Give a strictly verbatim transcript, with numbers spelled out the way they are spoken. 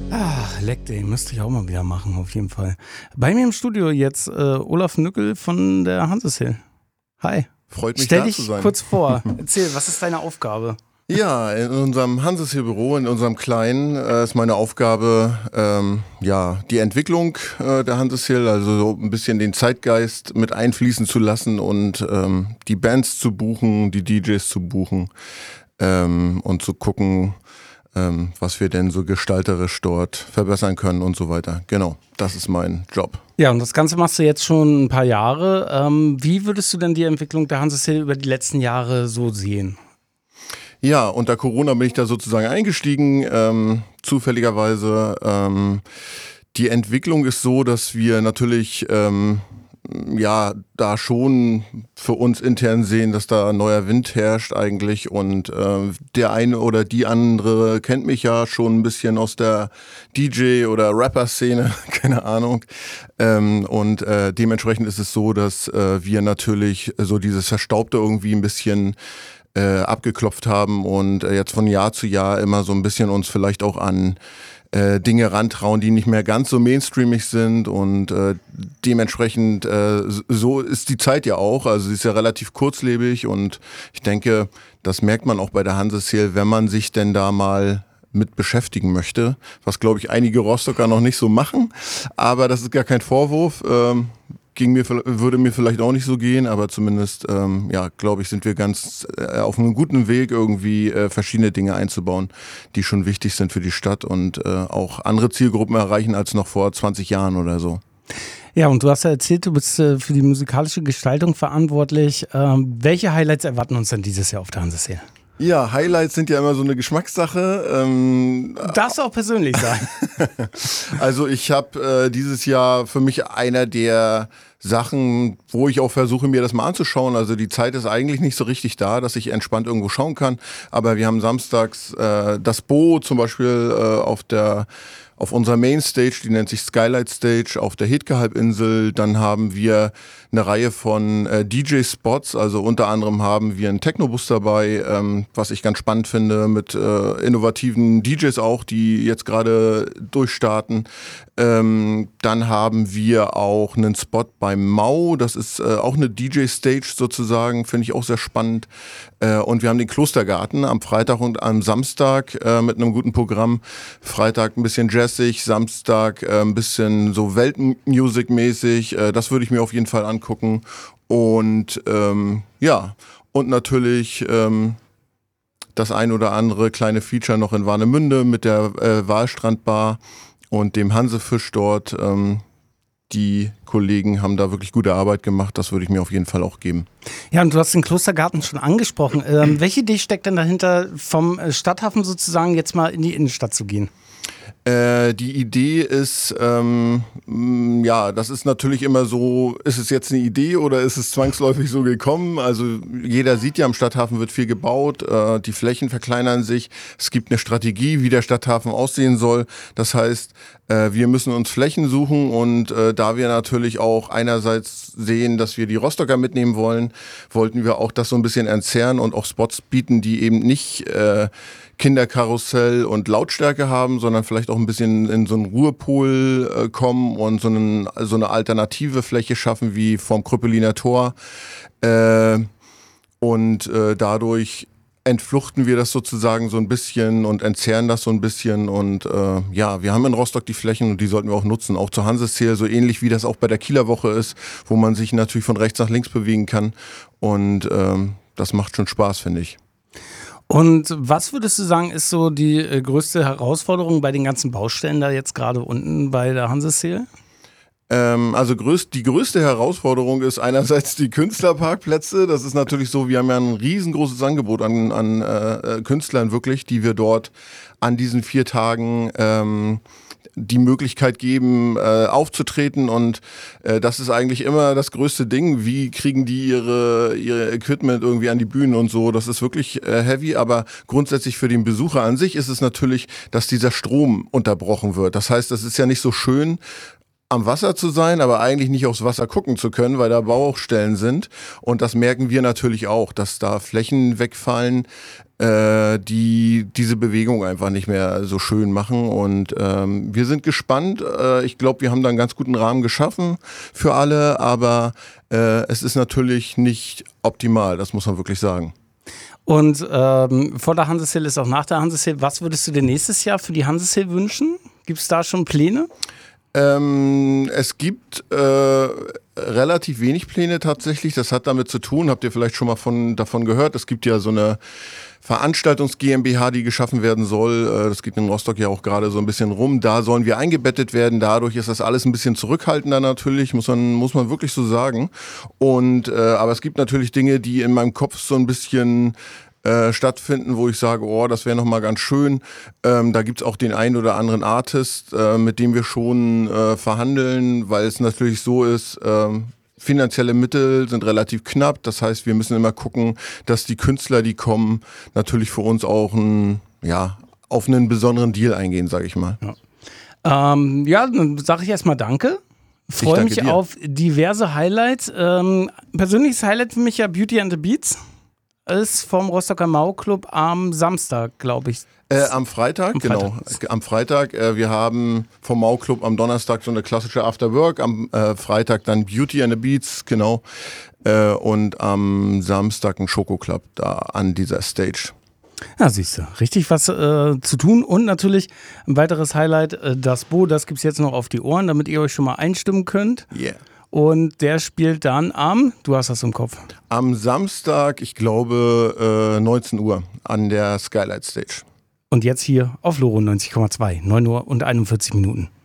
Ach, Leck, den müsste ich auch mal wieder machen, auf jeden Fall. Bei mir im Studio jetzt äh, Olaf Nückel von der Hanseshill. Hi. Freut mich, Stell da dich zu sein. kurz vor. Erzähl, was ist deine Aufgabe? Ja, in unserem Hanseshill-Büro, in unserem kleinen, äh, ist meine Aufgabe, ähm, ja, die Entwicklung äh, der Hanseshill, also so ein bisschen den Zeitgeist mit einfließen zu lassen und ähm, die Bands zu buchen, die D Js zu buchen ähm, und zu gucken, ähm, was wir denn so gestalterisch dort verbessern können und so weiter. Genau, das ist mein Job. Ja, und das Ganze machst du jetzt schon ein paar Jahre. Ähm, wie würdest du denn die Entwicklung der Hanseshill über die letzten Jahre so sehen? Ja, unter Corona bin ich da sozusagen eingestiegen, ähm, zufälligerweise. Ähm, die Entwicklung ist so, dass wir natürlich ähm, ja da schon für uns intern sehen, dass da neuer Wind herrscht eigentlich und äh, der eine oder die andere kennt mich ja schon ein bisschen aus der D J- oder Rapper-Szene, keine Ahnung. Ähm, und äh, dementsprechend ist es so, dass äh, wir natürlich so dieses Verstaubte irgendwie ein bisschen Äh, abgeklopft haben und äh, jetzt von Jahr zu Jahr immer so ein bisschen uns vielleicht auch an äh, Dinge rantrauen, die nicht mehr ganz so mainstreamig sind und äh, dementsprechend äh, so ist die Zeit ja auch, also sie ist ja relativ kurzlebig und ich denke, das merkt man auch bei der Hanseshill, wenn man sich denn da mal mit beschäftigen möchte, was glaube ich einige Rostocker noch nicht so machen, aber das ist gar kein Vorwurf. ähm, Ging mir, würde mir vielleicht auch nicht so gehen, aber zumindest, ähm, ja, glaube ich, sind wir ganz äh, auf einem guten Weg, irgendwie äh, verschiedene Dinge einzubauen, die schon wichtig sind für die Stadt und äh, auch andere Zielgruppen erreichen als noch vor zwanzig Jahren oder so. Ja, und du hast ja erzählt, du bist äh, für die musikalische Gestaltung verantwortlich. Ähm, welche Highlights erwarten uns denn dieses Jahr auf der Hanseshill? Ja, Highlights sind ja immer so eine Geschmackssache. Ähm, Darfst auch persönlich sein. Also ich habe äh, dieses Jahr für mich einer der Sachen, wo ich auch versuche, mir das mal anzuschauen. Also die Zeit ist eigentlich nicht so richtig da, dass ich entspannt irgendwo schauen kann. Aber wir haben samstags äh, das Bo zum Beispiel äh, auf der auf unserer Mainstage, die nennt sich Skylight Stage, auf der Hedke-Halbinsel. Dann haben wir eine Reihe von äh, D J-Spots, also unter anderem haben wir einen Technobus dabei, ähm, was ich ganz spannend finde, mit äh, innovativen D Js auch, die jetzt gerade durchstarten. Ähm, dann haben wir auch einen Spot beim Mau, das ist äh, auch eine D J-Stage sozusagen, finde ich auch sehr spannend. Äh, und wir haben den Klostergarten am Freitag und am Samstag äh, mit einem guten Programm. Freitag ein bisschen jazzig, Samstag äh, ein bisschen so Weltmusik-mäßig. Äh, das würde ich mir auf jeden Fall angucken. Und ähm, ja, und natürlich ähm, das ein oder andere kleine Feature noch in Warnemünde mit der äh, Walstrandbar und dem Hansefisch dort. Ähm, die Kollegen haben da wirklich gute Arbeit gemacht. Das würde ich mir auf jeden Fall auch geben. Ja, und du hast den Klostergarten schon angesprochen. Ähm, welche Idee steckt denn dahinter, vom Stadthafen sozusagen jetzt mal in die Innenstadt zu gehen? Äh, die Idee ist, ähm, mh, ja, das ist natürlich immer so, ist es jetzt eine Idee oder ist es zwangsläufig so gekommen? Also jeder sieht ja, am Stadthafen wird viel gebaut, äh, die Flächen verkleinern sich, es gibt eine Strategie, wie der Stadthafen aussehen soll. Das heißt, äh, wir müssen uns Flächen suchen und äh, da wir natürlich auch einerseits sehen, dass wir die Rostocker mitnehmen wollen, wollten wir auch das so ein bisschen entzerren und auch Spots bieten, die eben nicht äh, Kinderkarussell und Lautstärke haben, sondern vielleicht auch ein bisschen in so einen Ruhepol äh, kommen und so, einen, so eine alternative Fläche schaffen wie vom Krüppeliner Tor. Äh, und äh, dadurch entfluchten wir das sozusagen so ein bisschen und entzerren das so ein bisschen. Und äh, ja, wir haben in Rostock die Flächen und die sollten wir auch nutzen. Auch zur Hanseshill, so ähnlich wie das auch bei der Kieler Woche ist, wo man sich natürlich von rechts nach links bewegen kann. Und ähm, das macht schon Spaß, finde ich. Und was würdest du sagen, ist so die äh, größte Herausforderung bei den ganzen Baustellen da jetzt gerade unten bei der Hanseshill? Ähm, also größt, die größte Herausforderung ist einerseits die Künstlerparkplätze. Das ist natürlich so, wir haben ja ein riesengroßes Angebot an, an äh, Künstlern wirklich, die wir dort an diesen vier Tagen ähm, die Möglichkeit geben, äh, aufzutreten und äh, das ist eigentlich immer das größte Ding. Wie kriegen die ihre, ihre Equipment irgendwie an die Bühnen und so? Das ist wirklich äh, heavy, aber grundsätzlich für den Besucher an sich ist es natürlich, dass dieser Strom unterbrochen wird. Das heißt, das ist ja nicht so schön, am Wasser zu sein, aber eigentlich nicht aufs Wasser gucken zu können, weil da Baustellen sind. Und das merken wir natürlich auch, dass da Flächen wegfallen, äh, die diese Bewegung einfach nicht mehr so schön machen. Und ähm, wir sind gespannt. Äh, ich glaube, wir haben da einen ganz guten Rahmen geschaffen für alle, aber äh, es ist natürlich nicht optimal, das muss man wirklich sagen. Und ähm, vor der Hanseshill ist auch nach der Hanseshill. Was würdest du dir nächstes Jahr für die Hanseshill wünschen? Gibt es da schon Pläne? Ähm, es gibt äh, relativ wenig Pläne tatsächlich. Das hat damit zu tun, habt ihr vielleicht schon mal von, davon gehört, es gibt ja so eine Veranstaltungs GmbH, die geschaffen werden soll. Das geht in Rostock ja auch gerade so ein bisschen rum. Da sollen wir eingebettet werden. Dadurch ist das alles ein bisschen zurückhaltender natürlich, muss man, muss man wirklich so sagen. Und, äh, aber es gibt natürlich Dinge, die in meinem Kopf so ein bisschen Äh, stattfinden, wo ich sage, oh, das wäre nochmal ganz schön. Ähm, da gibt's auch den einen oder anderen Artist, äh, mit dem wir schon äh, verhandeln, weil es natürlich so ist, ähm, finanzielle Mittel sind relativ knapp. Das heißt, wir müssen immer gucken, dass die Künstler, die kommen, natürlich für uns auch ein, ja, auf einen besonderen Deal eingehen, sage ich mal. Ja, ähm, ja dann sage ich erstmal Danke. Freue mich dir. auf diverse Highlights. Ähm, persönliches Highlight für mich ja Beauty and the Beats. Ist vom Rostocker Mau Club am Samstag, glaube ich. Äh, am Freitag, am genau. Freitag. Am Freitag. Äh, wir haben vom Mau Club am Donnerstag so eine klassische Afterwork, am äh, Freitag dann Beauty and the Beats, genau. Äh, und am Samstag ein Schokoclub da an dieser Stage. Ja, siehst du, richtig was äh, zu tun. Und natürlich ein weiteres Highlight, äh, das Bo, das gibt es jetzt noch auf die Ohren, damit ihr euch schon mal einstimmen könnt. Yeah. Und der spielt dann am, du hast das im Kopf. Am Samstag, ich glaube, äh, neunzehn Uhr an der Skylight Stage. Und jetzt hier auf Loro neunzig Komma zwei, neun Uhr und einundvierzig Minuten.